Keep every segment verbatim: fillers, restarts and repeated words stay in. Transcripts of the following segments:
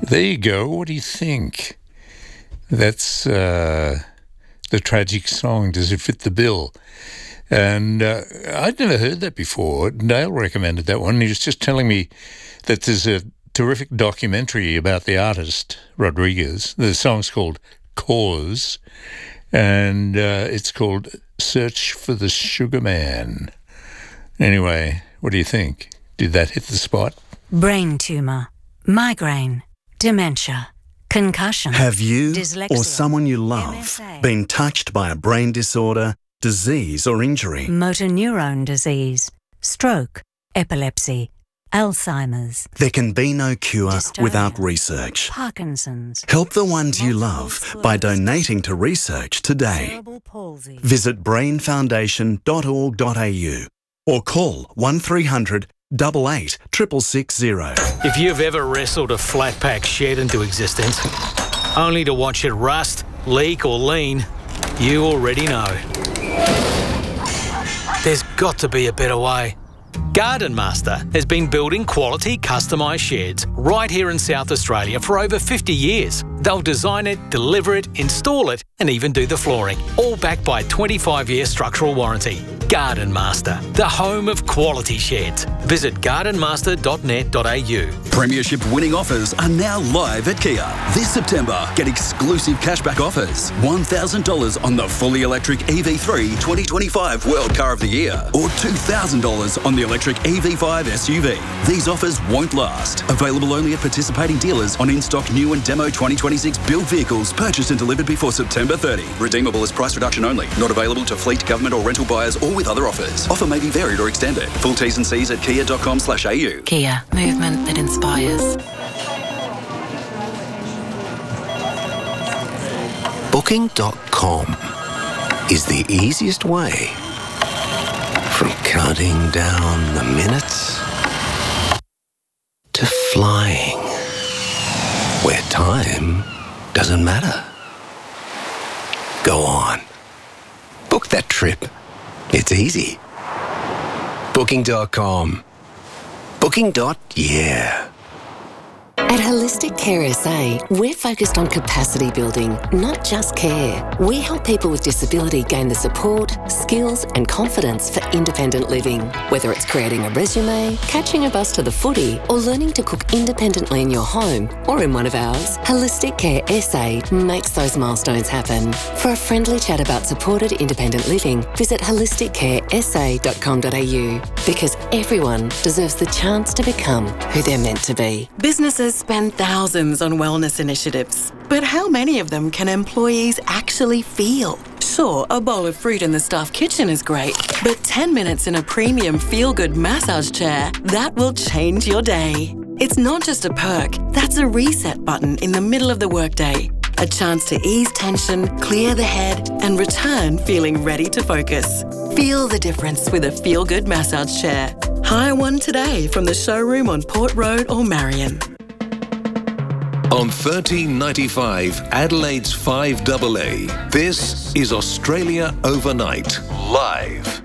There you go. What do you think? That's uh, the tragic song. Does it fit the bill? And uh, I'd never heard that before. Dale recommended that one. He was just telling me that there's a terrific documentary about the artist, Rodriguez. The song's called Cause, and uh, it's called Search for the Sugar Man. Anyway, what do you think? Did that hit the spot? Brain tumour, migraine, dementia, concussion. Have you dyslexia, or someone you M love S A, been touched by a brain disorder, disease or injury? motor neurone disease, stroke, epilepsy, Alzheimer's, There can be no cure Dystonia, without research. Parkinson's, Help the ones you love multiple by sclerosis, donating to research today. cerebral palsy. Visit brain foundation dot org dot a u or call one three hundred, eight eight, six six six zero. If you've ever wrestled a flat pack shed into existence, only to watch it rust, leak or lean, you already know. There's got to be a better way. Garden Master has been building quality customised sheds right here in South Australia for over fifty years. They'll design it, deliver it, install it and even do the flooring, all backed by a twenty-five year structural warranty. Garden Master, the home of quality sheds. Visit garden master dot net dot a u. Premiership winning offers are now live at Kia. This September, get exclusive cashback offers. one thousand dollars on the fully electric E V three twenty twenty-five World Car of the Year or two thousand dollars on the electric E V five S U V. These offers won't last. Available only at participating dealers on in-stock new and demo twenty twenty-six build vehicles purchased and delivered before September thirtieth. Redeemable as price reduction only. Not available to fleet, government or rental buyers or with other offers. Offer may be varied or extended. Full T's and C's at kia dot com slash a u. Kia, movement that inspires. Booking dot com is the easiest way from counting down the minutes to flying where time doesn't matter. Go on. Book that trip. It's easy. Booking dot com. Booking. Yeah. At Holistic Care S A, we're focused on capacity building, not just care. We help people with disability gain the support, skills and confidence for independent living. Whether it's creating a resume, catching a bus to the footy, or learning to cook independently in your home or in one of ours, Holistic Care S A makes those milestones happen. For a friendly chat about supported independent living, visit holistic care s a dot com dot a u because everyone deserves the chance to become who they're meant to be. Businesses spend thousands on wellness initiatives, but how many of them can employees actually feel? Sure, a bowl of fruit in the staff kitchen is great, but ten minutes in a premium feel-good massage chair, that will change your day. It's not just a perk, that's a reset button in the middle of the workday. A chance to ease tension, clear the head, and return feeling ready to focus. Feel the difference with a feel-good massage chair. Hire one today from the showroom on Port Road or Marion. On thirteen ninety-five, Adelaide's five A A, this is Australia Overnight, live.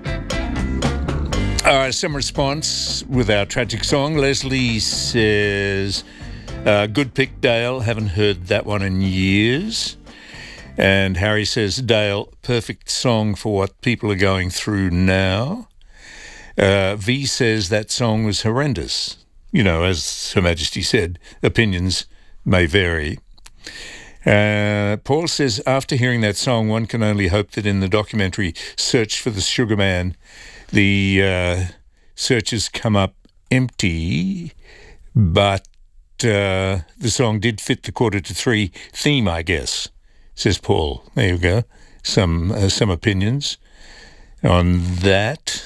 All right, some response with our tragic song. Leslie says, uh, good pick, Dale. Haven't heard that one in years. And Harry says, Dale, perfect song for what people are going through now. Uh, V says that song was horrendous. You know, as Her Majesty said, opinions may vary. Uh, Paul says, after hearing that song, one can only hope that in the documentary Search for the Sugar Man, the uh, searches come up empty, but uh, the song did fit the quarter to three theme, I guess, says Paul. There you go. Some uh, some opinions on that.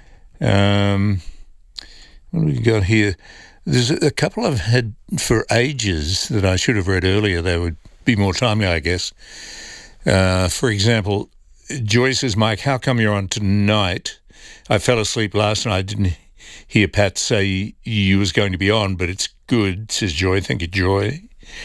Um, what have we got here? There's a couple I've had for ages that I should have read earlier. They would be more timely, I guess. Uh, for example, Joy says, Mike, how come you're on tonight? I fell asleep last night. I didn't hear Pat say you was going to be on, but it's good, says Joy. Thank you, Joy.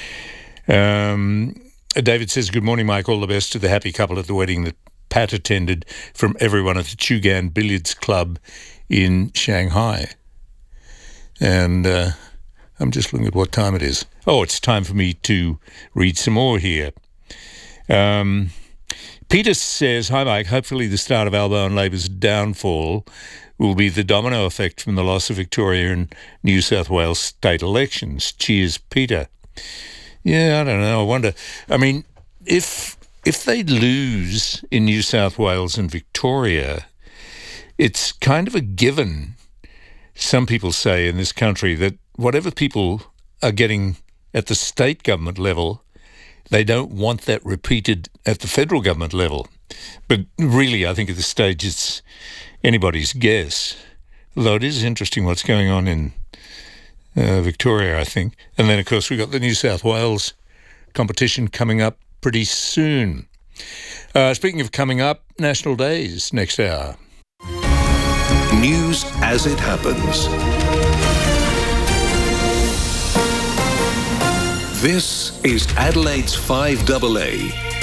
Um, David says, good morning, Mike. All the best to the happy couple at the wedding that Pat attended from everyone at the Chugan Billiards Club in Shanghai. And uh, I'm just looking at what time it is. Oh, it's time for me to read some more here. Um, Peter says, hi Mike, hopefully the start of Albo and Labor's downfall will be the domino effect from the loss of Victoria and New South Wales state elections. Cheers, Peter. Yeah, I don't know. I wonder. I mean, if if they lose in New South Wales and Victoria, it's kind of a given, some people say in this country, that whatever people are getting at the state government level, they don't want that repeated at the federal government level. But really, I think at this stage it's anybody's guess. Although it is interesting what's going on in uh, Victoria, I think. And then, of course, we've got the New South Wales competition coming up pretty soon. Uh, speaking of coming up, National Days next hour. News as it happens. This is Adelaide's five double A.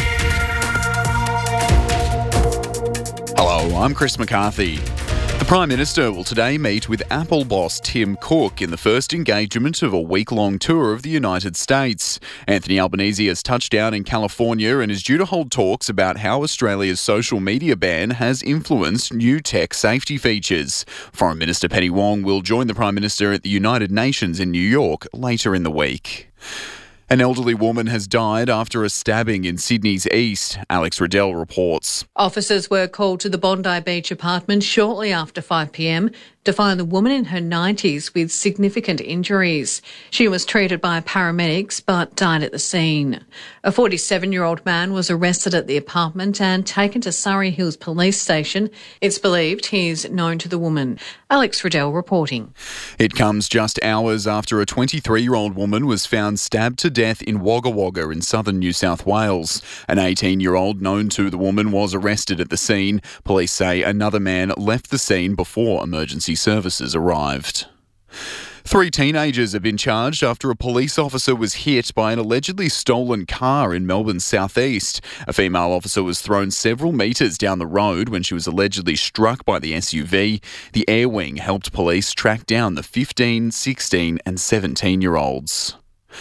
Hello, I'm Chris McCarthy. The Prime Minister will today meet with Apple boss Tim Cook in the first engagement of a week-long tour of the United States. Anthony Albanese has touched down in California and is due to hold talks about how Australia's social media ban has influenced new tech safety features. Foreign Minister Penny Wong will join the Prime Minister at the United Nations in New York later in the week. An elderly woman has died after a stabbing in Sydney's east. Alex Riddell reports. Officers were called to the Bondi Beach apartment shortly after five p m to find the woman in her nineties with significant injuries. She was treated by paramedics but died at the scene. A forty-seven-year-old man was arrested at the apartment and taken to Surrey Hills Police Station. It's believed he's known to the woman. Alex Riddell reporting. It comes just hours after a twenty-three-year-old woman was found stabbed to death in Wagga Wagga in southern New South Wales. An eighteen-year-old known to the woman was arrested at the scene. Police say another man left the scene before emergency services arrived. Three teenagers have been charged after a police officer was hit by an allegedly stolen car in Melbourne's southeast. A female officer was thrown several metres down the road when she was allegedly struck by the S U V. The Air Wing helped police track down the fifteen, sixteen and seventeen-year-olds.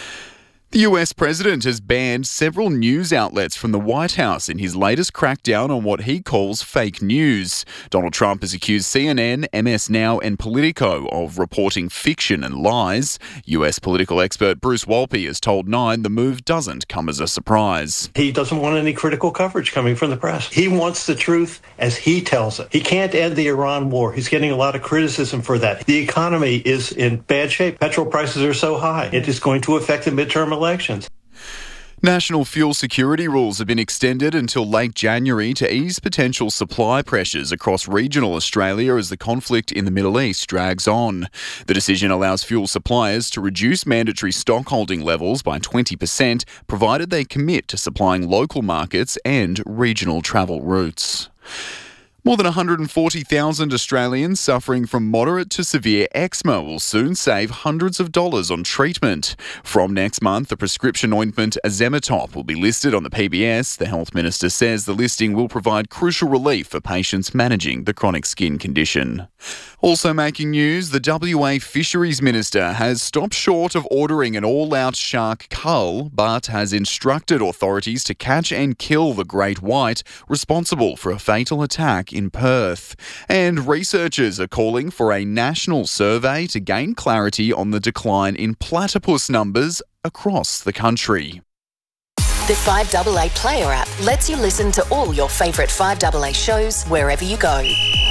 The U S president has banned several news outlets from the White House in his latest crackdown on what he calls fake news. Donald Trump has accused C N N, M S Now and Politico of reporting fiction and lies. U S political expert Bruce Wolpe has told Nine the move doesn't come as a surprise. He doesn't want any critical coverage coming from the press. He wants the truth as he tells it. He can't end the Iran war. He's getting a lot of criticism for that. The economy is in bad shape. Petrol prices are so high. It is going to affect the midterm elections. National fuel security rules have been extended until late January to ease potential supply pressures across regional Australia as the conflict in the Middle East drags on. The decision allows fuel suppliers to reduce mandatory stockholding levels by twenty percent, provided they commit to supplying local markets and regional travel routes. More than one hundred forty thousand Australians suffering from moderate to severe eczema will soon save hundreds of dollars on treatment. From next month, the prescription ointment Azematop will be listed on the P B S. The Health Minister says the listing will provide crucial relief for patients managing the chronic skin condition. Also making news, the W A Fisheries Minister has stopped short of ordering an all-out shark cull, but has instructed authorities to catch and kill the great white responsible for a fatal attack in Perth. And researchers are calling for a national survey to gain clarity on the decline in platypus numbers across the country. The five double A Player app lets you listen to all your favourite five double A shows wherever you go.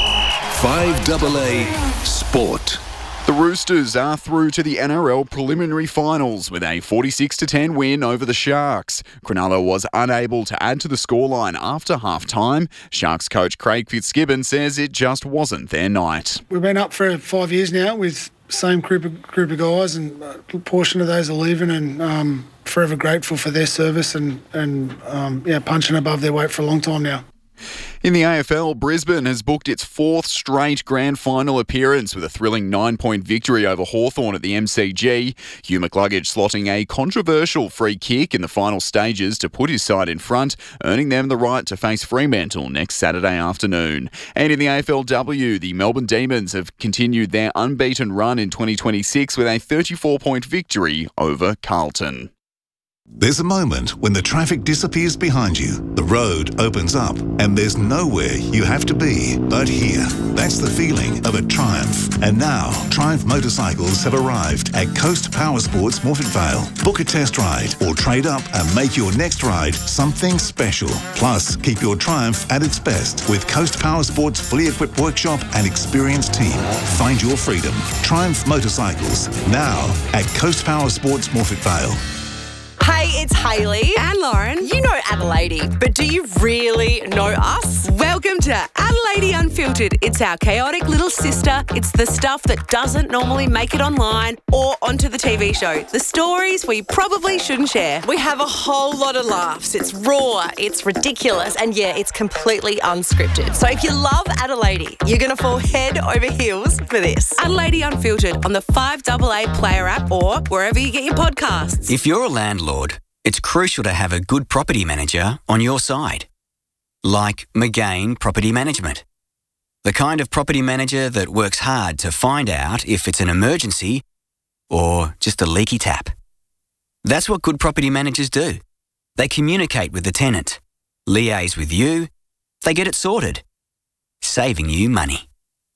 five double A Sport. The Roosters are through to the N R L preliminary finals with a forty-six to ten win over the Sharks. Cronulla was unable to add to the scoreline after half-time. Sharks coach Craig Fitzgibbon says it just wasn't their night. We've been up for five years now with the same group of, group of guys, and a portion of those are leaving, and um, forever grateful for their service and, and um, yeah, punching above their weight for a long time now. In the A F L, Brisbane has booked its fourth straight grand final appearance with a thrilling nine-point victory over Hawthorn at the M C G. Hugh McCluggage slotting a controversial free kick in the final stages to put his side in front, earning them the right to face Fremantle next Saturday afternoon. And in the A F L W, the Melbourne Demons have continued their unbeaten run in twenty twenty-six with a thirty-four point victory over Carlton. There's a moment when the traffic disappears behind you, the road opens up, and there's nowhere you have to be but here. That's the feeling of a Triumph. And now, Triumph motorcycles have arrived at Coast Power Sports Morphett Vale. Book a test ride or trade up and make your next ride something special. Plus, keep your Triumph at its best with Coast Power Sports' fully equipped workshop and experienced team. Find your freedom. Triumph motorcycles, now at Coast Power Sports Morphett Vale. Hey, it's Hayley and Lauren. You know Adelaide, but do you really know us? Welcome to Adelaide Unfiltered. It's our chaotic little sister. It's the stuff that doesn't normally make it online or onto the T V show. The stories we probably shouldn't share. We have a whole lot of laughs. It's raw, it's ridiculous, and yeah, it's completely unscripted. So if you love Adelaide, you're going to fall head over heels for this. Adelaide Unfiltered on the five A A Player app or wherever you get your podcasts. If you're a landlord, it's crucial to have a good property manager on your side. Like McGain Property Management. The kind of property manager that works hard to find out if it's an emergency or just a leaky tap. That's what good property managers do. They communicate with the tenant, liaise with you, they get it sorted, saving you money.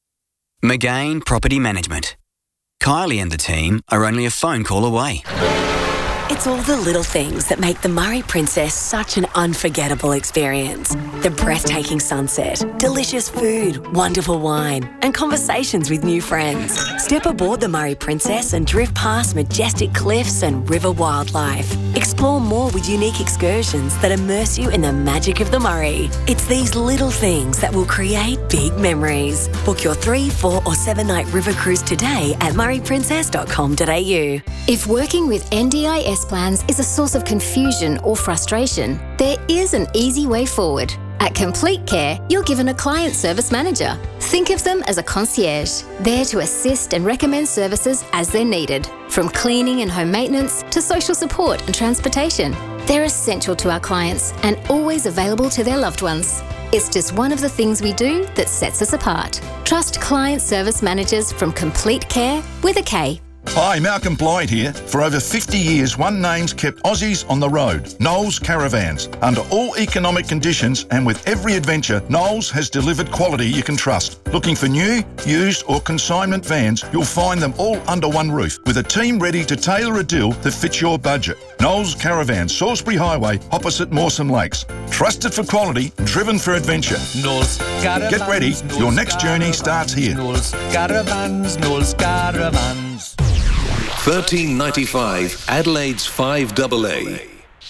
McGain Property Management. Kylie and the team are only a phone call away. It's all the little things that make the Murray Princess such an unforgettable experience. The breathtaking sunset, delicious food, wonderful wine, and conversations with new friends. Step aboard the Murray Princess and drift past majestic cliffs and river wildlife. Explore more with unique excursions that immerse you in the magic of the Murray. It's these little things that will create big memories. Book your three, four, or seven night river cruise today at murray princess dot com dot a u. If working with N D I S plans is a source of confusion or frustration, there is an easy way forward. At Complete Care, you're given a client service manager. Think of them as a concierge, there to assist and recommend services as they're needed, from cleaning and home maintenance to social support and transportation. They're essential to our clients and always available to their loved ones. It's just one of the things we do that sets us apart. Trust client service managers from Complete Care with a K. Hi, Malcolm Blyde here. For over fifty years, one name's kept Aussies on the road. Knowles Caravans. Under all economic conditions and with every adventure, Knowles has delivered quality you can trust. Looking for new, used or consignment vans, you'll find them all under one roof with a team ready to tailor a deal that fits your budget. Knowles Caravans, Salisbury Highway, opposite Mawson Lakes. Trusted for quality, driven for adventure. Knowles Caravans. Get ready, your next journey starts here. Knowles Caravans, Knowles Caravans. thirteen ninety-five Adelaide's five A A.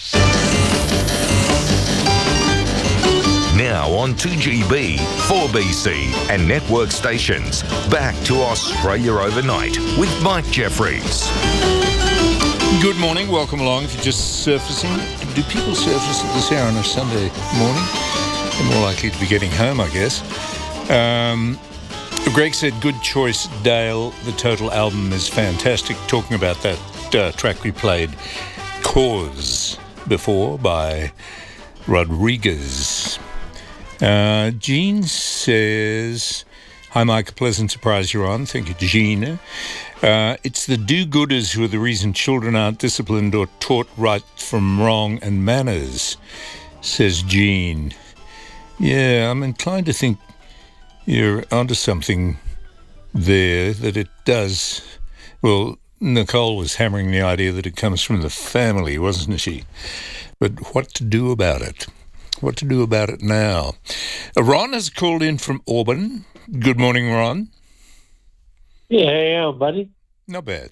Now on two G B, four B C and network stations. Back to Australia Overnight with Mike Jeffries. Good morning, welcome along. If you're just surfacing, do people surface at this hour on a Sunday morning? They're more likely to be getting home, I guess. Um... Greg said, good choice, Dale. The Total album is fantastic. Talking about that uh, track we played, Cause, before by Rodriguez. Uh, Jean says, hi, Mike, a pleasant surprise you're on. Thank you, Jean. Uh, it's the do-gooders who are the reason children aren't disciplined or taught right from wrong and manners, says Jean. Yeah, I'm inclined to think you're onto something there, that it does. Well, Nicole was hammering the idea that it comes from the family, wasn't she? But what to do about it? What to do about it now? Uh, Ron has called in from Auburn. Good morning, Ron. Yeah, how you going, buddy? Not bad.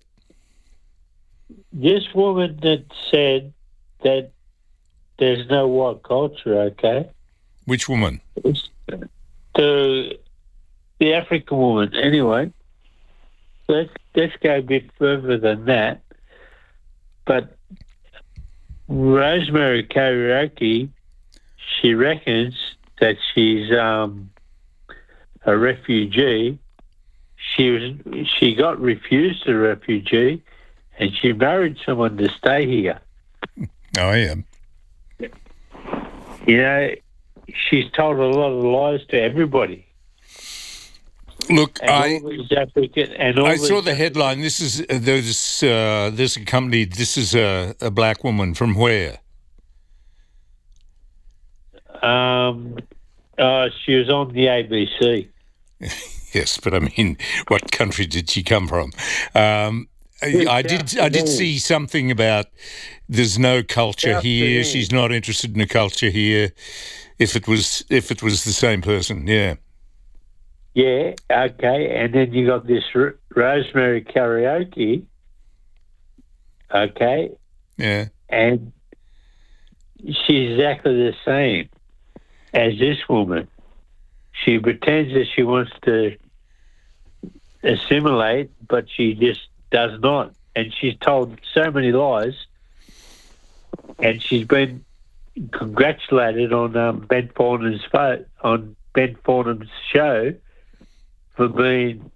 This woman that said that there's no white culture, okay? Which woman? The the African woman, anyway. Let's, let's go a bit further than that. But Rosemary Karaoke, she reckons that she's um, a refugee. She was she got refused a refugee, and she married someone to stay here. Oh, yeah. You know, she's told a lot of lies to everybody. Look, and I all these African, and all I saw these the headline. This is uh, there's uh, this company. This is a, a black woman from where? Um, uh, she was on the A B C. Yes, but I mean, what country did she come from? Um, I, I did. I did see something about there's no culture South here. Sudan. She's not interested in a culture here. If it was, if it was the same person, yeah. Yeah, okay. And then you got this R- Rosemary Karaoke. Okay. Yeah. And she's exactly the same as this woman. She pretends that she wants to assimilate, but she just does not. And she's told so many lies, and she's been congratulated on um, Ben Fornham's fo- on Ben Fornham's show for being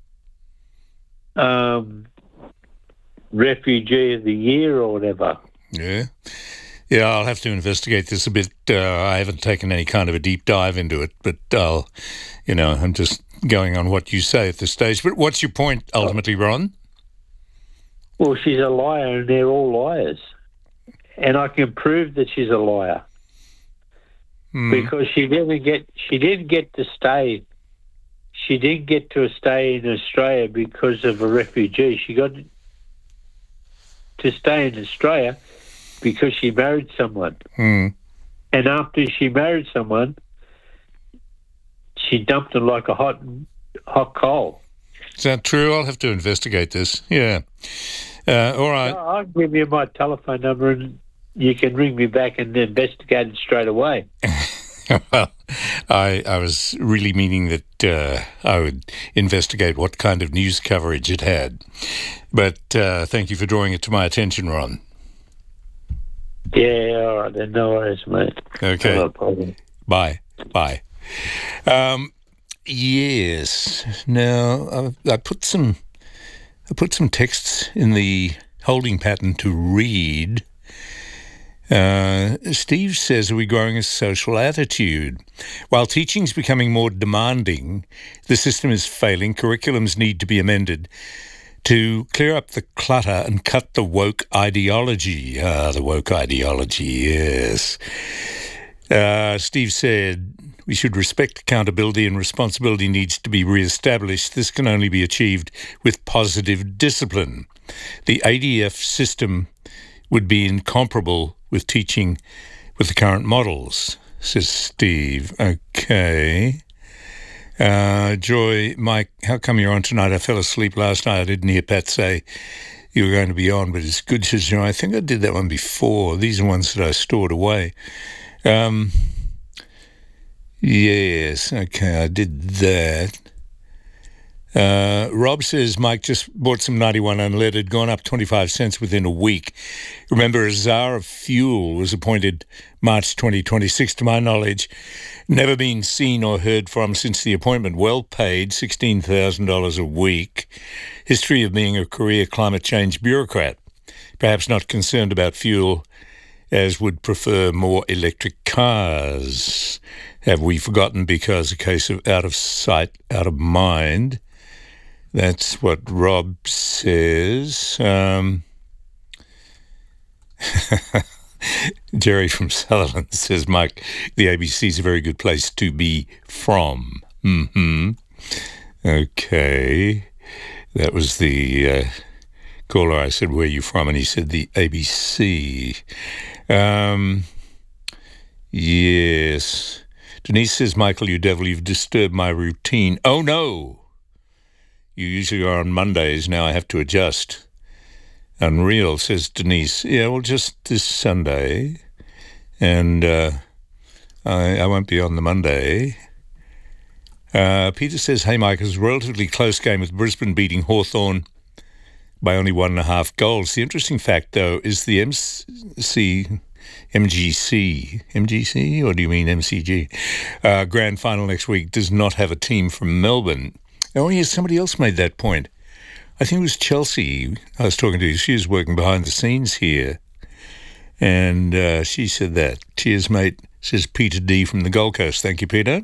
um, refugee of the year or whatever. Yeah. Yeah, I'll have to investigate this a bit. Uh, I haven't taken any kind of a deep dive into it, but I'll, you know, I'm just going on what you say at this stage. But what's your point ultimately, Ron? Well, she's a liar, and they're all liars. And I can prove that she's a liar Hmm. because she didn't get she didn't get to stay. She didn't get to stay in Australia because of a refugee. She got to stay in Australia because she married someone. Hmm. And after she married someone, she dumped him like a hot hot coal. Is that true? I'll have to investigate this. Yeah. Uh, all right. No, I'll give you my telephone number and you can ring me back and investigate it straight away. Well, I, I was really meaning that uh, I would investigate what kind of news coverage it had. But uh, thank you for drawing it to my attention, Ron. Yeah, all right, then. No worries, mate. Okay. No problem. Bye. Bye. Um, yes. Now, I, I put some I put some texts in the holding pattern to read. Uh, Steve says, are we growing a social attitude? While teaching is becoming more demanding, the system is failing. Curriculums need to be amended to clear up the clutter and cut the woke ideology. Ah, the woke ideology, yes. Uh, Steve said, we should respect accountability and responsibility needs to be re-established. This can only be achieved with positive discipline. The A D F system would be incomparable with teaching with the current models, says Steve. Okay. Uh, Joy, Mike, how come you're on tonight? I fell asleep last night. I didn't hear Pat say you were going to be on, but it's good. Says, you know, I think I did that one before. These are ones that I stored away. Um, yes, okay, I did that. Uh, Rob says, Mike just bought some ninety-one unleaded, gone up twenty-five cents within a week. Remember, a czar of fuel was appointed March twenty twenty-six, to my knowledge. Never been seen or heard from since the appointment. Well paid, sixteen thousand dollars a week. History of being a career climate change bureaucrat. Perhaps not concerned about fuel, as would prefer more electric cars. Have we forgotten because a case of out of sight, out of mind? That's what Rob says. Um, Jerry from Sutherland says, Mike, the A B C is a very good place to be from. Mm-hmm. Okay. That was the uh, caller. I said, where are you from? And he said, the A B C. Um, yes. Denise says, Michael, you devil, you've disturbed my routine. Oh, no. You usually are on Mondays. Now I have to adjust. Unreal, says Denise. Yeah, well, just this Sunday. And uh, I, I won't be on the Monday. Uh, Peter says, hey, Mike, it was a relatively close game with Brisbane beating Hawthorn by only one and a half goals. The interesting fact, though, is the M C M G C. M G C, or do you mean M C G? Uh, grand final next week does not have a team from Melbourne. Oh, yes, somebody else made that point. I think it was Chelsea I was talking to. She was working behind the scenes here. And uh, she said that. Cheers, mate, says Peter D from the Gold Coast. Thank you, Peter.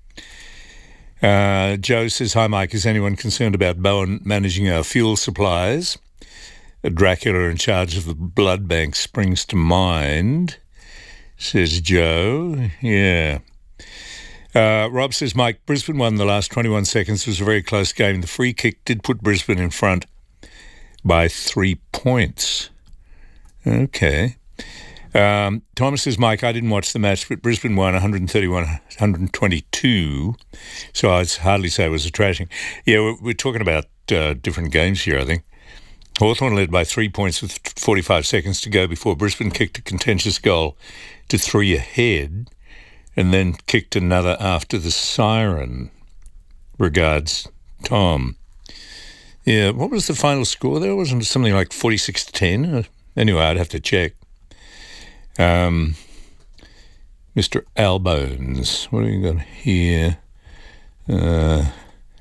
Uh, Joe says, hi, Mike. Is anyone concerned about Bowen managing our fuel supplies? A Dracula in charge of the blood bank springs to mind, says Joe. Yeah. Uh, Rob says, Mike, Brisbane won the last twenty-one seconds. It was a very close game. The free kick did put Brisbane in front by three points. Okay. Um, Thomas says, Mike, I didn't watch the match, but Brisbane won one thirty-one one twenty-two, so I'd hardly say it was a trashing. Yeah, we're, we're talking about uh, different games here, I think. Hawthorn led by three points with forty-five seconds to go before Brisbane kicked a contentious goal to three ahead and then kicked another after the siren. Regards, Tom. Yeah, what was the final score there? Wasn't it something like forty-six to ten? Anyway, I'd have to check. Um, Mister Albones, what have we got here? Uh,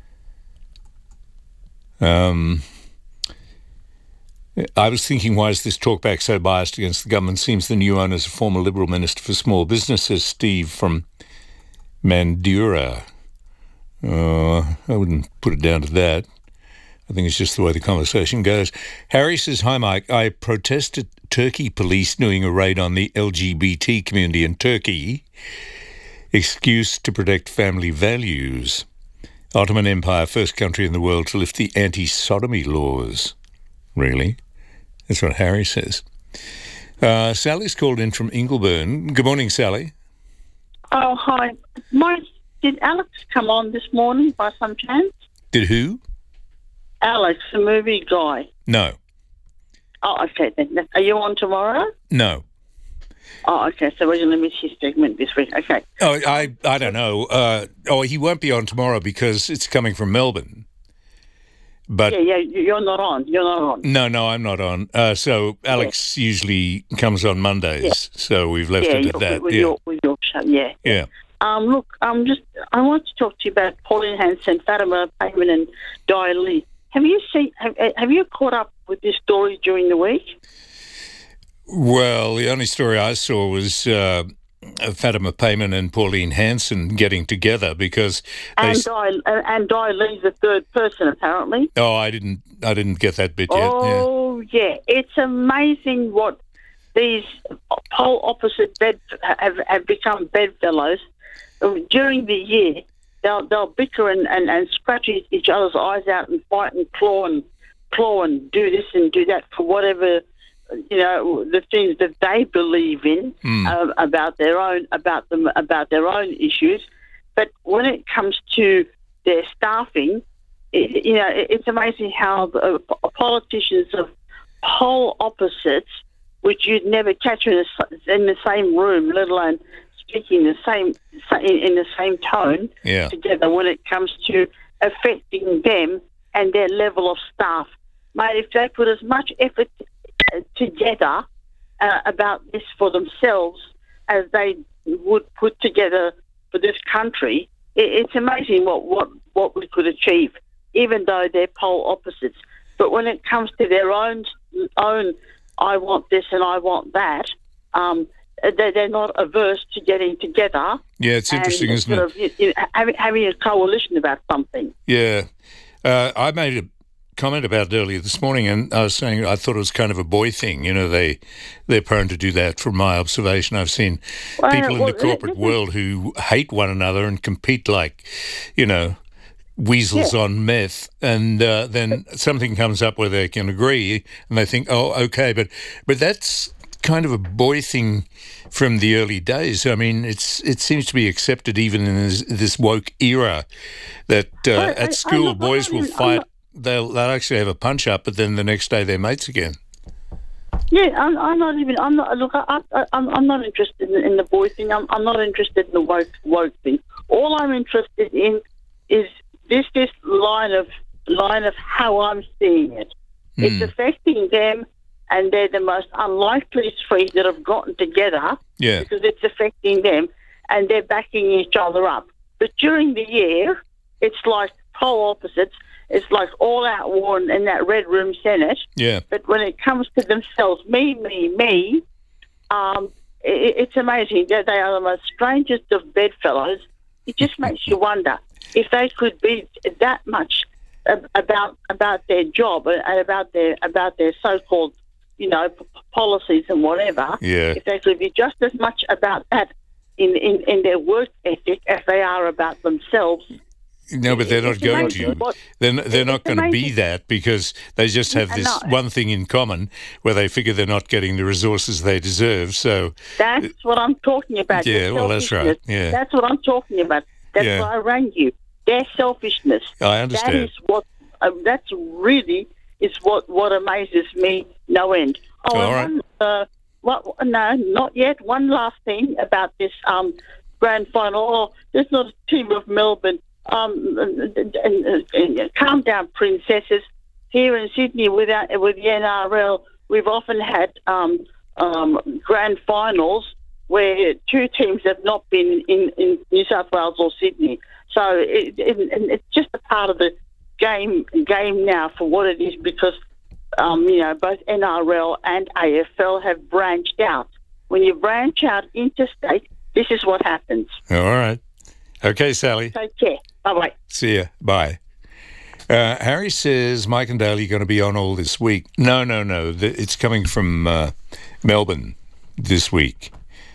um, I was thinking, why is this talkback so biased against the government? Seems the new owner is a former Liberal Minister for Small Businesses, Steve from Mandurah. Uh, I wouldn't put it down to that. I think it's just the way the conversation goes. Harry says, hi, Mike. I protested Turkey police doing a raid on the L G B T community in Turkey. Excuse to protect family values. Ottoman Empire, first country in the world to lift the anti-sodomy laws. Really? That's what Harry says. Uh, Sally's called in from Ingleburn. Good morning, Sally. Oh, hi. Mike, did Alex come on this morning by some chance? Did who? Alex, the movie guy. No. Oh, okay then. Are you on tomorrow? No. Oh, okay. So we're going to miss his segment this week. Okay. Oh, I I don't know. Uh, oh, he won't be on tomorrow because it's coming from Melbourne. But yeah, yeah, you're not on. You're not on. No, no, I'm not on. Uh, so Alex yeah. usually comes on Mondays. Yeah. So we've left yeah, it at that. With yeah. Your, with your show, yeah. Yeah. Um, look, um, just I want to talk to you about Pauline Hanson, Fatima Payman, and Di Lee. Have you seen? Have, have you caught up with this story during the week? Well, the only story I saw was uh, Fatima Payman and Pauline Hanson getting together because they and Di and Di Lee's the third person apparently. Oh, I didn't, I didn't get that bit yet. Oh, yeah, yeah. It's amazing what these pole opposite bed have, have become bedfellows during the year. They'll they'll bicker and, and, and scratch each other's eyes out and fight and claw and claw and do this and do that for whatever, you know, the things that they believe in mm. uh, about their own about them about their own issues. But when it comes to their staffing, it, you know, it, it's amazing how the, uh, politicians of pole opposites, which you'd never catch in the, in the same room, let alone speaking the same in the same tone yeah. together when it comes to affecting them and their level of staff. Mate, if they put as much effort together uh, about this for themselves as they would put together for this country, it, it's amazing what, what, what we could achieve, even though they're pole opposites. But when it comes to their own, own I want this and I want that, um, they're not averse to getting together. Yeah, it's interesting, isn't it? Of, you know, having, having a coalition about something. Yeah. Uh, I made a comment about it earlier this morning, and I was saying I thought it was kind of a boy thing. You know, they, they're prone to do that from my observation. I've seen well, people in well, the corporate is, world who hate one another and compete like, you know, weasels yeah. on meth, and uh, then something comes up where they can agree, and they think, oh, okay, but but that's kind of a boy thing from the early days. I mean, it's it seems to be accepted even in this, this woke era that uh, I, at school not, boys will even, fight. Not, they'll they'll actually have a punch up, but then the next day they're mates again. Yeah, I'm, I'm not even. I'm not. Look, I, I, I'm I'm not interested in, in the boy thing. I'm I'm not interested in the woke woke thing. All I'm interested in is this this line of line of how I'm seeing it. Mm. It's affecting them. and they're the most unlikely three that have gotten together Yeah. because it's affecting them, and they're backing each other up. But during the year, it's like polar opposites. It's like all-out war in that Red Room Senate. Yeah. But when it comes to themselves, me, me, me, um, it, it's amazing. They they are the most strangest of bedfellows. It just makes you wonder if they could be that much ab- about about their job and about their about their so-called, you know, p- policies and whatever. Yeah. If they could be just as much about that in, in, in their work ethic as they are about themselves. No, but they're not It's going amazing to. what- They're, n- they're not it's going to be amazing. that because they just have I this know. one thing in common where they figure they're not getting the resources they deserve. So, That's what I'm talking about. Yeah, their well, that's right. selfishness. Yeah. That's what I'm talking about. That's Yeah. why I rang you. Their selfishness. I understand. That is what. Uh, that's really is what, what amazes me no end. Oh, All and one, uh, what? No, not yet. One last thing about this um, grand final. Oh, there's not a team of Melbourne. Um, and, and, and, and, calm down, princesses. Here in Sydney, with our, with the N R L, we've often had um, um, grand finals where two teams have not been in, in New South Wales or Sydney. So it, it, it's just a part of the game game now for what it is because um, you know both N R L and A F L have branched out. When you branch out interstate, this is what happens. all right. Okay, Sally. Take care. Bye-bye. See ya. Bye. Uh, Harry says Mike and Daly are going to be on all this week. No, no, no. The, it's coming from uh, Melbourne this week.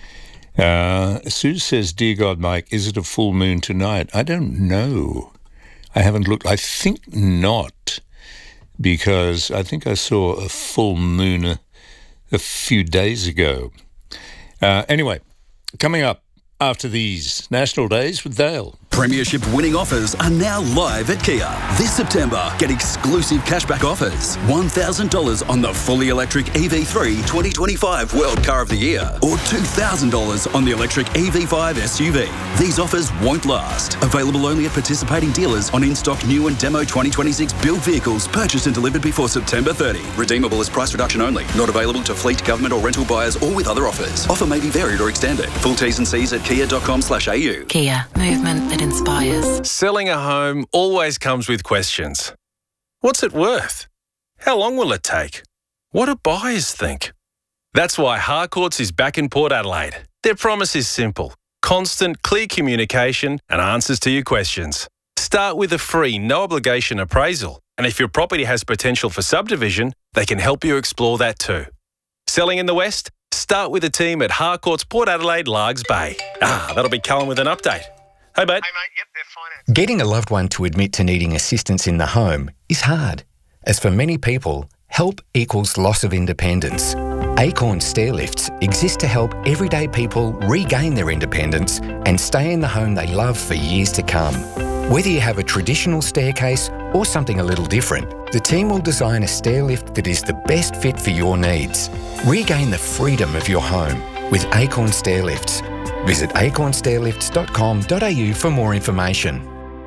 Uh, Sue says, dear God, Mike, is it a full moon tonight? I don't know. I haven't looked. I think not, because I think I saw a full moon a, a few days ago. Uh, anyway, coming up after these National Days with Dale. Premiership winning offers are now live at Kia. This September, get exclusive cashback offers. one thousand dollars on the fully electric E V three twenty twenty-five World Car of the Year or two thousand dollars on the electric E V five S U V. These offers won't last. Available only at participating dealers on in-stock new and demo twenty twenty-six build vehicles purchased and delivered before September thirtieth. Redeemable as price reduction only. Not available to fleet, government or rental buyers or with other offers. Offer may be varied or extended. Full T's and C's at kia dot com slash a u. Kia, movement that inspires. Selling a home always comes with questions. What's it worth? How long will it take? What do buyers think? That's why Harcourts is back in Port Adelaide. Their promise is simple. Constant, clear communication and answers to your questions. Start with a free, no-obligation appraisal. And if your property has potential for subdivision, they can help you explore that too. Selling in the West? Start with a team at Harcourts Port Adelaide, Largs Bay. Ah, that'll be Cullen with an update. Hey, mate. Getting a loved one to admit to needing assistance in the home is hard, as for many people, help equals loss of independence. Acorn Stairlifts exist to help everyday people regain their independence and stay in the home they love for years to come. Whether you have a traditional staircase or something a little different, the team will design a stairlift that is the best fit for your needs. Regain the freedom of your home with Acorn Stairlifts. Visit acorn stairlifts dot com dot a u for more information.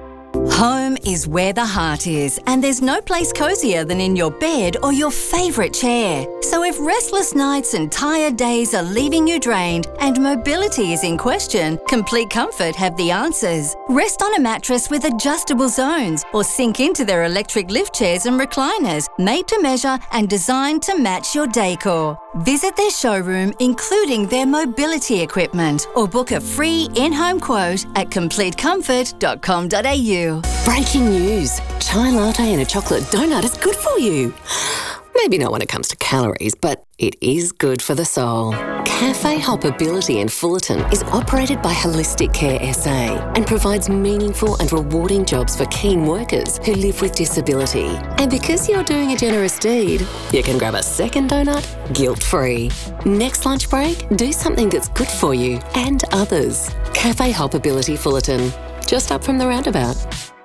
Home is where the heart is, and there's no place cosier than in your bed or your favourite chair. So if restless nights and tired days are leaving you drained and mobility is in question, Complete Comfort have the answers. Rest on a mattress with adjustable zones or sink into their electric lift chairs and recliners, made to measure and designed to match your decor. Visit their showroom, including their mobility equipment, or book a free in-home quote at complete comfort dot com dot a u. Breaking news. Chai latte and a chocolate donut is good for you. Maybe not when it comes to calories, but it is good for the soul. Cafe Hoppability in Fullerton is operated by Holistic Care S A and provides meaningful and rewarding jobs for keen workers who live with disability. And because you're doing a generous deed, you can grab a second donut guilt-free. Next lunch break, do something that's good for you and others. Cafe Hoppability Fullerton, just up from the roundabout.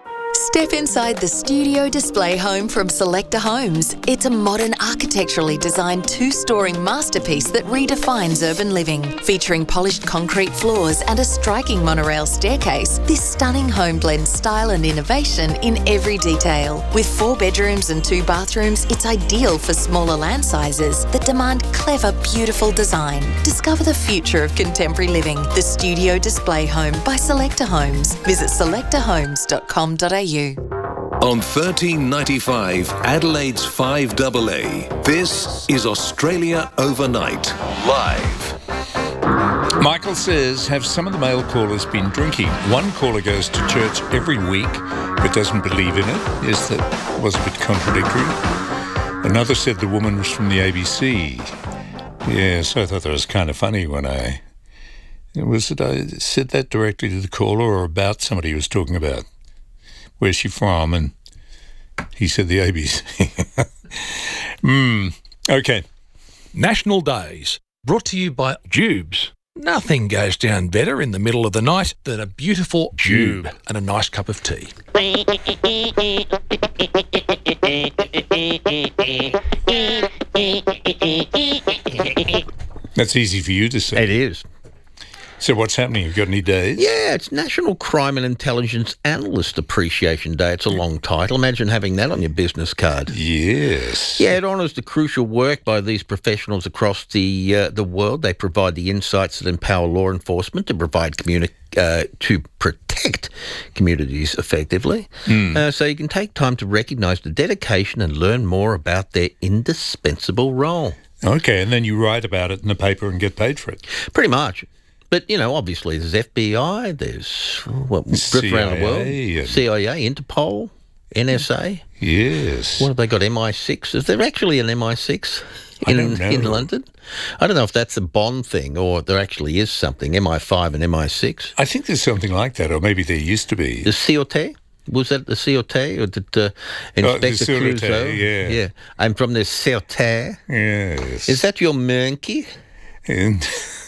Step inside the studio display home from Selecta Homes. It's a modern, architecturally designed two-storey masterpiece that redefines urban living. Featuring polished concrete floors and a striking monorail staircase, this stunning home blends style and innovation in every detail. With four bedrooms and two bathrooms, it's ideal for smaller land sizes that demand clever, beautiful design. Discover the future of contemporary living. The Studio Display Home by Selecta Homes. Visit selecta homes dot com dot a u. On thirteen ninety-five, Adelaide's five A A, this is Australia Overnight, live. Michael says, have some of the male callers been drinking? One caller goes to church every week but doesn't believe in it. Yes, that was a bit contradictory. Another said the woman was from the A B C. Yes, I thought that was kind of funny when I... Was it I said that directly to the caller or about somebody he was talking about? Where's she from? And he said the A B C. Hmm, okay. National Days, brought to you by Jubes. Nothing goes down better in the middle of the night than a beautiful Jube and a nice cup of tea. That's easy for you to say. It is. So what's happening? You've got any days? Yeah, it's National Crime and Intelligence Analyst Appreciation Day. It's a long title. Imagine having that on your business card. Yes. Yeah, it honours the crucial work by these professionals across the uh, the world. They provide the insights that empower law enforcement to provide communi- uh, to protect communities effectively. Mm. Uh, so you can take time to recognise the dedication and learn more about their indispensable role. Okay, and then you write about it in the paper and get paid for it. Pretty much. But, you know, obviously there's F B I, there's what, drift around the world, and... C I A, Interpol, N S A. Yes. What have they got, M I six? Is there actually an M I six in, I don't know. in London? I don't know if that's a Bond thing or there actually is something, M I five and M I six. I think there's something like that, or maybe there used to be. The C O T? Was that the C O T or did uh, Inspector oh, Clouseau? Yeah. Yeah. I'm from the C O T. Yes. Is that your monkey? And...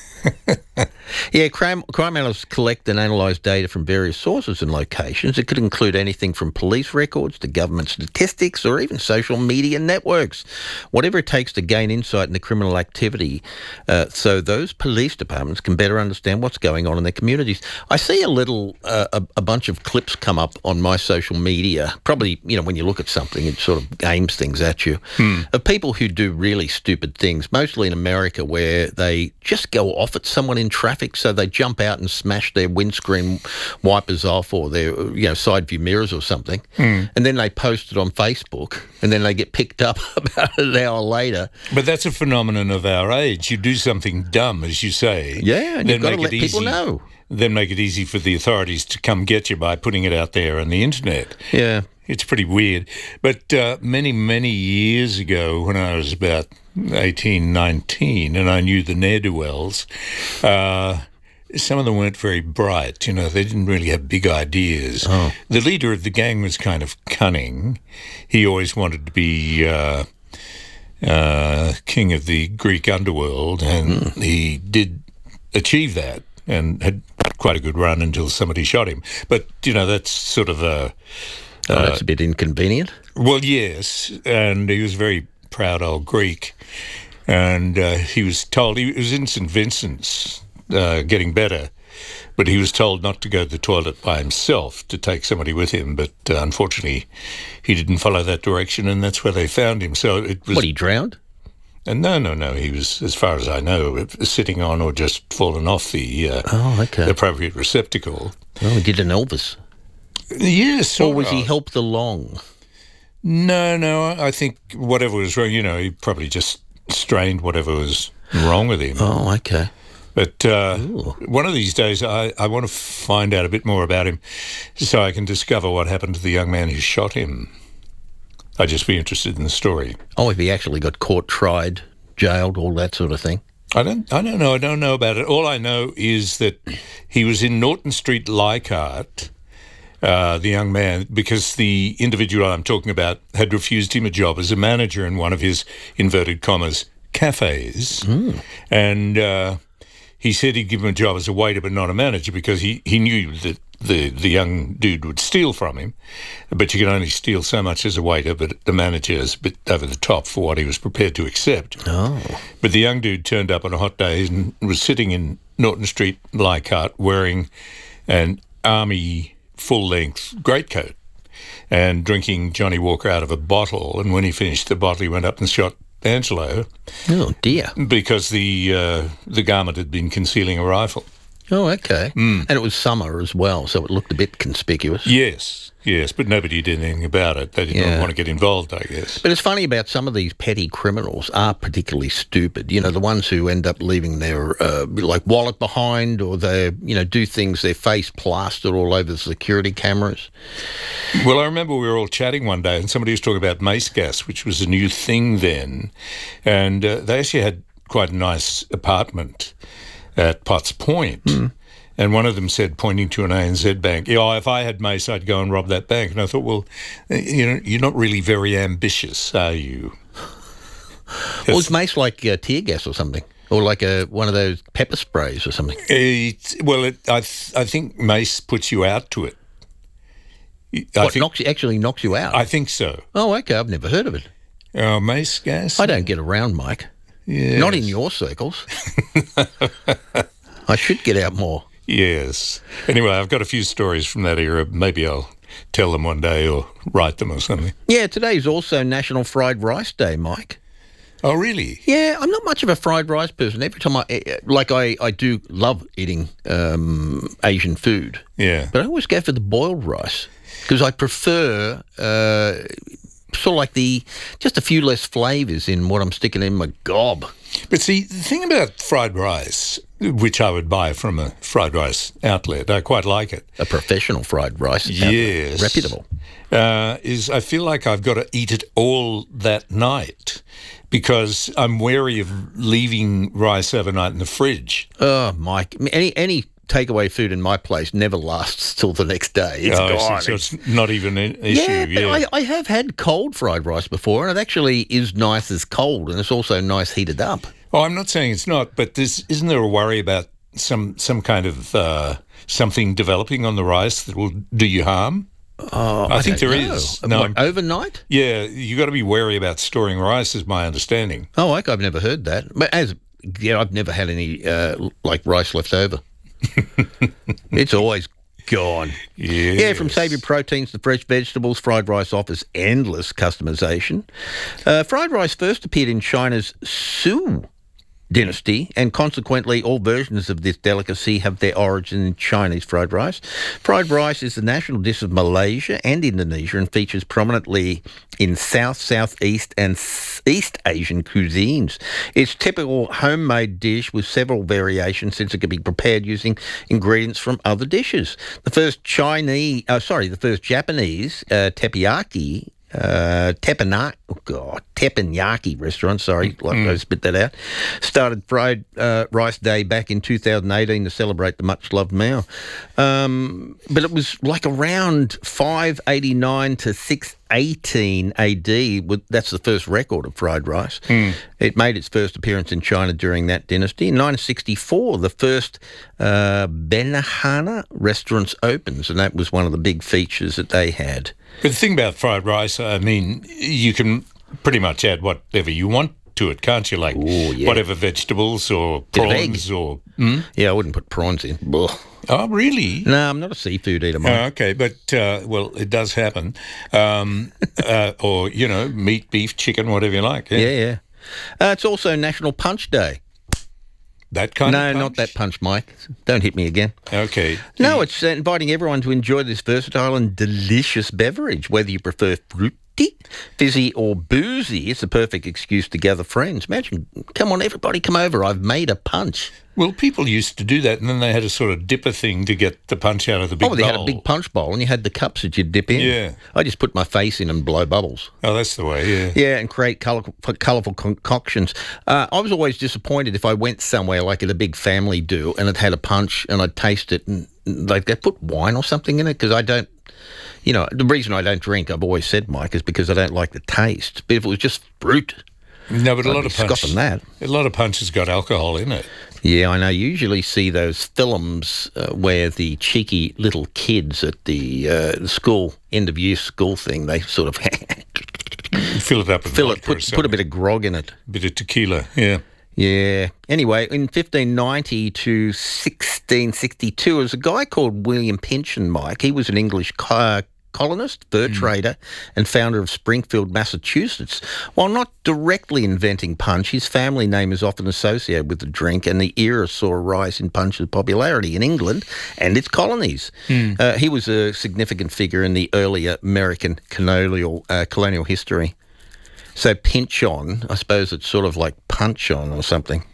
Yeah, crime, crime analysts collect and analyse data from various sources and locations. It could include anything from police records to government statistics or even social media networks. Whatever it takes to gain insight into criminal activity uh, so those police departments can better understand what's going on in their communities. I see a little, uh, a, a bunch of clips come up on my social media. Probably, you know, when you look at something, it sort of aims things at you. Hmm. Of people who do really stupid things, mostly in America, where they just go off at someone in traffic, so they jump out and smash their windscreen wipers off or their, you know, side view mirrors or something, Mm. and then they post it on Facebook, and then they get picked up about an hour later. But that's a phenomenon of our age. You do something dumb, as you say. Yeah, and then you've got to make let it people easy, know. Then make it easy for the authorities to come get you by putting it out there on the internet. Yeah. It's pretty weird. But uh, many, many years ago, when I was about eighteen, nineteen, and I knew the ne'er-do-wells, uh, some of them weren't very bright. You know, they didn't really have big ideas. Oh. The leader of the gang was kind of cunning. He always wanted to be uh, uh, king of the Greek underworld, and Mm. he did achieve that and had quite a good run until somebody shot him. But, you know, that's sort of a... Oh, uh, that's a bit inconvenient. Well, yes, and he was a very proud old Greek, and uh, he was told, he was in Saint Vincent's, uh, getting better, but he was told not to go to the toilet by himself, to take somebody with him, but uh, unfortunately he didn't follow that direction, and that's where they found him. So it was... What, he drowned? And no, no, no, he was, as far as I know, sitting on or just fallen off the uh, oh, okay. appropriate receptacle. Oh, he did an Elvis. Yes. Or was he helped along? No, no, I think whatever was wrong, you know, he probably just strained whatever was wrong with him. Oh, okay. But uh, one of these days I, I want to find out a bit more about him so I can discover what happened to the young man who shot him. I'd just be interested in the story. Oh, if he actually got caught, tried, jailed, all that sort of thing? I don't I don't know. I don't know about it. All I know is that he was in Norton Street, Leichhardt, Uh, the young man, because the individual I'm talking about had refused him a job as a manager in one of his, inverted commas, cafes. Mm. And uh, he said he'd give him a job as a waiter but not a manager because he, he knew that the, the young dude would steal from him, but you can only steal so much as a waiter, but the manager is a bit over the top for what he was prepared to accept. Oh. But the young dude turned up on a hot day and was sitting in Norton Street, Leichhardt, wearing an army full-length greatcoat and drinking Johnny Walker out of a bottle. And when he finished the bottle, he went up and shot Angelo. Oh, dear. Because the uh, the garment had been concealing a rifle. Oh, okay. Mm. And it was summer as well, so it looked a bit conspicuous. Yes, yes, but nobody did anything about it. They didn't Yeah. want to get involved, I guess. But it's funny about some of these petty criminals are particularly stupid. You know, the ones who end up leaving their, uh, like, wallet behind, or they, you know, do things, their face plastered all over the security cameras. Well, I remember we were all chatting one day and somebody was talking about mace gas, which was a new thing then. And uh, they actually had quite a nice apartment at Potts Point. Mm. And one of them said, pointing to an A N Z bank, "Yeah, if I had mace, I'd go and rob that bank." And I thought, well, you know, you're not really very ambitious, are you? Well, it's mace like uh, tear gas or something, or like a, one of those pepper sprays or something. It, well, it, I, th- I think mace puts you out to it. I What, think, knocks you, actually knocks you out? I think so. Oh, okay, I've never heard of it. Uh, mace gas? I don't get around, Mike. Yes. Not in your circles. I should get out more. Yes. Anyway, I've got a few stories from that era. Maybe I'll tell them one day or write them or something. Yeah, today's also National Fried Rice Day, Mike. Oh, really? Yeah, I'm not much of a fried rice person. Every time I, eh, like I, I do love eating um, Asian food. Yeah. But I always go for the boiled rice because I prefer uh, sort of like the, just a few less flavours in what I'm sticking in my gob. But see, the thing about fried rice, which I would buy from a fried rice outlet, I quite like it. A professional fried rice outlet. Yes. Reputable. Uh, is I feel like I've got to eat it all that night because I'm wary of leaving rice overnight in the fridge. Oh, Mike, any any takeaway food in my place never lasts till the next day. It's Oh, I gone. see. So it's not even an issue. Yeah, Yeah, but I, I have had cold fried rice before, and it actually is nice as cold, and it's also nice heated up. Oh, I'm not saying it's not, but this, isn't there a worry about some some kind of uh, something developing on the rice that will do you harm? Oh, I, I think don't there know. is. What, overnight? Yeah, you got to be wary about storing rice, is my understanding. Oh, okay, I've never heard that. But as yeah, I've never had any uh, like rice left over. It's always gone. Yes. Yeah, from savoury proteins to fresh vegetables, fried rice offers endless customisation. Uh, fried rice first appeared in China's Sui dynasty, and consequently all versions of this delicacy have their origin in Chinese fried rice. Fried rice is the national dish of Malaysia and Indonesia and features prominently in South, Southeast and East Asian cuisines. It's a typical homemade dish with several variations since it can be prepared using ingredients from other dishes. The first Chinese, uh, sorry, the first Japanese uh, teppanyaki Uh, teppanyaki, oh God, teppanyaki restaurant, sorry, like Mm. I spit that out, started Fried uh, Rice Day back in two thousand eighteen to celebrate the much-loved meal. Um, but it was like around five eighty-nine to six eighteen A D, with, that's the first record of fried rice. Mm. It made its first appearance in China during that dynasty. In nineteen sixty-four, the first uh, Benihana restaurants opens, and that was one of the big features that they had. But the thing about fried rice, I mean, you can pretty much add whatever you want to it, can't you? Like Ooh, yeah. whatever vegetables or Bit of prawns egg. or... Hmm? Yeah, I wouldn't put prawns in. Ugh. Oh, really? No, I'm not a seafood eater, mate. Oh, okay, but, uh, well, it does happen. Um, uh, or, you know, meat, beef, chicken, whatever you like. Yeah, Yeah, yeah. Uh, it's also National Punch Day. That kind no, of punch? not that punch, Mike. Don't hit me again. Okay. No, it's uh, inviting everyone to enjoy this versatile and delicious beverage. Whether you prefer fruity, fizzy or boozy, it's a perfect excuse to gather friends. Imagine, come on, everybody come over. I've made a punch. Well, people used to do that, and then they had a sort of dipper thing to get the punch out of the big oh, well, they bowl. had a big punch bowl, and you had the cups that you'd dip in. Yeah. I just put my face in and blow bubbles. Oh, that's the way, yeah. Yeah, and create colourful, colourful concoctions. Uh, I was always disappointed if I went somewhere like at a big family do and it had a punch and I'd taste it and like they put wine or something in it because I don't, you know, the reason I don't drink, I've always said, Mike, is because I don't like the taste. But if it was just fruit, No, but a I'd lot be of punch, scoffing that. a lot of punch has got alcohol in it. Yeah, I know. You usually see those films uh, where the cheeky little kids at the uh, school, end-of-year school thing, they sort of fill it up with fill it, vodka or put, put a bit of grog in it. A bit of tequila, yeah. Yeah. Anyway, in fifteen ninety to sixteen sixty-two, there was a guy called William Pynchon, Mike. He was an English co- colonist, fur mm. trader, and founder of Springfield, Massachusetts. While not directly inventing punch, his family name is often associated with the drink, and the era saw a rise in punch's popularity in England and its colonies. Mm. Uh, he was a significant figure in the earlier American colonial uh, colonial history. So pinch on, I suppose it's sort of like punch on or something.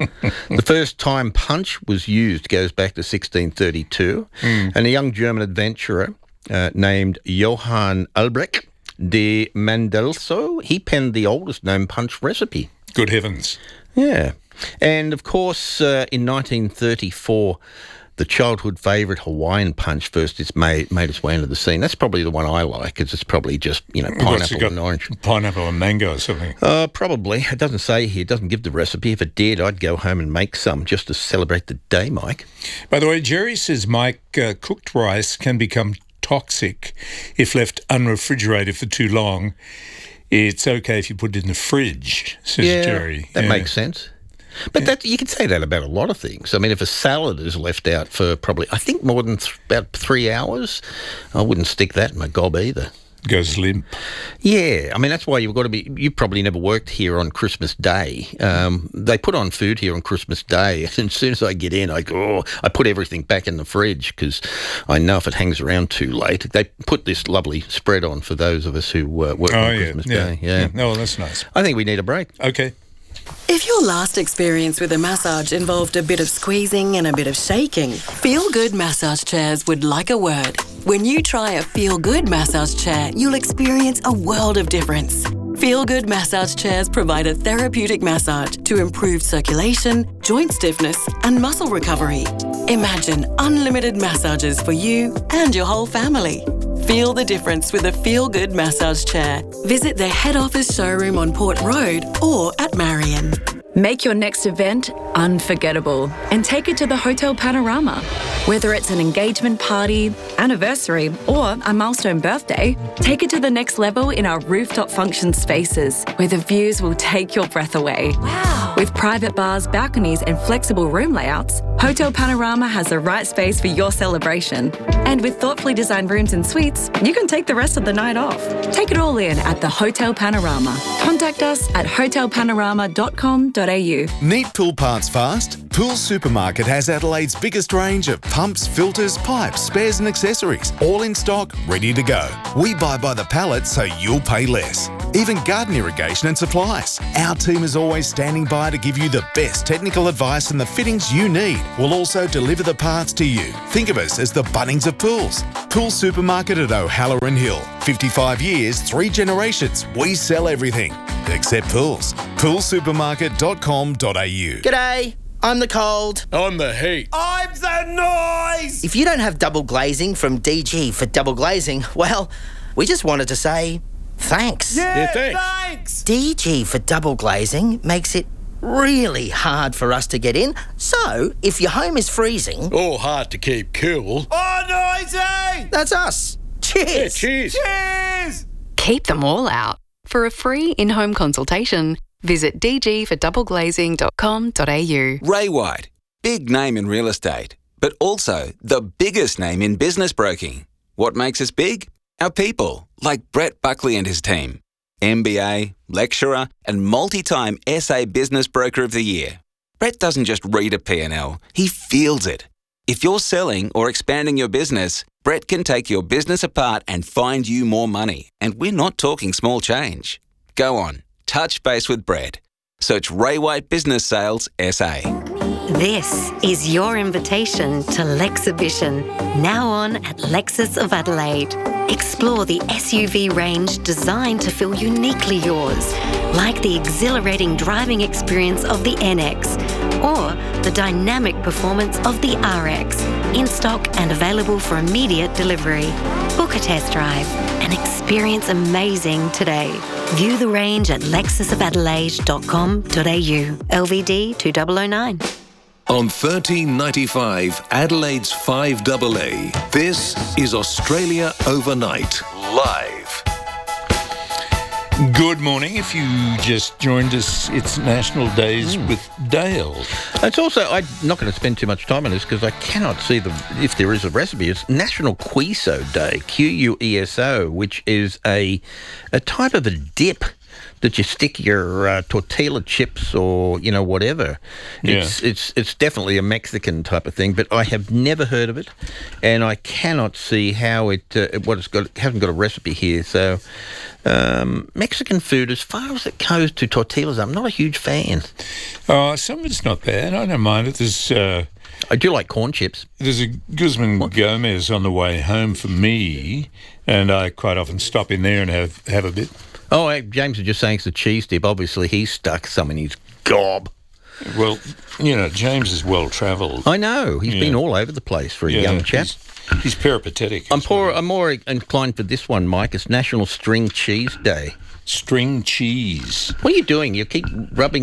The first time punch was used goes back to sixteen thirty-two, mm. and a young German adventurer uh, named Johann Albrecht de Mandelso, he penned the oldest known punch recipe. Good heavens. Yeah. And, of course, uh, in nineteen thirty-four, the childhood favourite Hawaiian punch first is made made its way into the scene. That's probably the one I like, because it's probably just, you know, pineapple and orange. Pineapple and mango or something? Uh, probably. It doesn't say here. It doesn't give the recipe. If it did, I'd go home and make some just to celebrate the day, Mike. By the way, Jerry says, Mike, uh, cooked rice can become toxic if left unrefrigerated for too long. It's okay if you put it in the fridge, says yeah, Jerry. That yeah. makes sense. But that you can say that about a lot of things. I mean, if a salad is left out for probably, I think, more than th- about three hours, I wouldn't stick that in my gob either. Goes limp. Yeah, I mean, that's why you've got to be, you've probably never worked here on Christmas Day. Um, they put on food here on Christmas Day, and as soon as I get in, I go, oh, I put everything back in the fridge, because I know if it hangs around too late. They put this lovely spread on for those of us who uh, work oh, on yeah, Christmas yeah, Day. Yeah. yeah. Oh, that's nice. I think we need a break. Okay. If your last experience with a massage involved a bit of squeezing and a bit of shaking, Feel Good Massage Chairs would like a word. When you try a Feel Good massage chair, you'll experience a world of difference. Feel Good Massage Chairs provide a therapeutic massage to improve circulation, joint stiffness, and muscle recovery. Imagine unlimited massages for you and your whole family. Feel the difference with a Feel Good massage chair. Visit their head office showroom on Port Road or at Marion. Make your next event unforgettable and take it to the Hotel Panorama. Whether it's an engagement party, anniversary, or a milestone birthday, take it to the next level in our rooftop function spaces, where the views will take your breath away. Wow! With private bars, balconies, and flexible room layouts, Hotel Panorama has the right space for your celebration. And with thoughtfully designed rooms and suites, you can take the rest of the night off. Take it all in at the Hotel Panorama. Contact us at hotel panorama dot com dot a u. Need pool parts fast? Pool Supermarket has Adelaide's biggest range of pumps, filters, pipes, spares and accessories, all in stock, ready to go. We buy by the pallet so you'll pay less. Even garden irrigation and supplies. Our team is always standing by to give you the best technical advice and the fittings you need. We'll also deliver the parts to you. Think of us as the Bunnings of pools. Pool Supermarket at O'Halloran Hill. fifty-five years, three generations. We sell everything except pools. pool supermarket dot com dot a u. G'day. I'm the cold. I'm the heat. I'm the noise. If you don't have double glazing from D G for double glazing, well, we just wanted to say thanks. Yeah, yeah thanks. thanks. D G for double glazing makes it really hard for us to get in. So, if your home is freezing... or hard to keep cool... oh, noisy! That's us. Cheers. Yeah, cheers. Cheers. Keep them all out. For a free in-home consultation, visit d g for double glazing dot com dot a u. Ray White, big name in real estate, but also the biggest name in business broking. What makes us big? Our people, like Brett Buckley and his team. M B A, lecturer, and multi-time S A Business Broker of the Year. Brett doesn't just read a P and L, he feels it. If you're selling or expanding your business, Brett can take your business apart and find you more money. And we're not talking small change. Go on, touch base with Brett. Search Ray White Business Sales S A. This is your invitation to Lexhibition, now on at Lexus of Adelaide. Explore the S U V range designed to feel uniquely yours, like the exhilarating driving experience of the N X or the dynamic performance of the R X, in stock and available for immediate delivery. Book a test drive and experience amazing today. View the range at lexus of adelaide dot com dot a u. L V D two thousand nine. On thirteen ninety-five Adelaide's five A A, this is Australia Overnight, live. Good morning. If you just joined us, it's National Days mm. with Dale. It's also, I'm not going to spend too much time on this because I cannot see the if there is a recipe. It's National Queso Day, Q U E S O, which is a a type of a dip that you stick your uh, tortilla chips or, you know, whatever. It's, yeah. it's it's definitely a Mexican type of thing, but I have never heard of it, and I cannot see how it, uh, what it's got, it hasn't got a recipe here. So um, Mexican food, as far as it goes to tortillas, I'm not a huge fan. Oh, some of it's not bad. I don't mind it. There's... Uh... I do like corn chips. There's a Guzman what? Gomez on the way home for me, and I quite often stop in there and have, have a bit. Oh, hey, James was just saying it's a cheese dip. Obviously, he's stuck some in his gob. Well, you know, James is well-travelled. I know. He's yeah. been all over the place for a yeah, young chap. He's, he's peripatetic. I'm, poor, I'm more inclined for this one, Mike. It's National String Cheese Day. String cheese. What are you doing? You keep rubbing